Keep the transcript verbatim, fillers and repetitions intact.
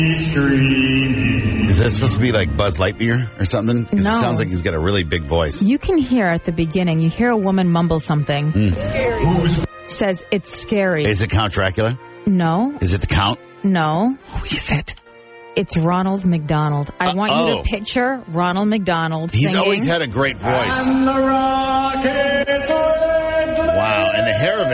Is this supposed to be like Buzz Lightyear or something? 'Cause No. It sounds like he's got a really big voice. You can hear at the beginning, you hear a woman mumble something. Mm. Says, it's scary. Is it Count Dracula? No, Is it the Count? no. Who is it? It's Ronald McDonald. I Uh, want you oh. to picture Ronald McDonald He's singing. always had a great voice. And the rockets are Wow, and the hair of